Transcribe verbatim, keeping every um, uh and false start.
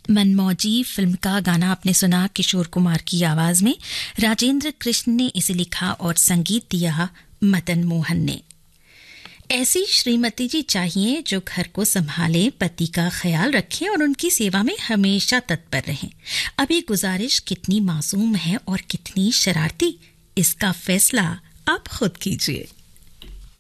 मनमौजी film का गाना आपने सुना किशोर कुमार की आवाज में। राजेंद्र कृष्ण ने इसे लिखा और संगीत दिया मदन मोहन ने। ऐसी श्रीमती जी चाहिए जो घर को संभाले, पति का ख्याल रखें और उनकी सेवा में हमेशा तत्पर रहें। अब ये गुजारिश कितनी मासूम है और कितनी शरारती, इसका फैसला आप खुद कीजिए।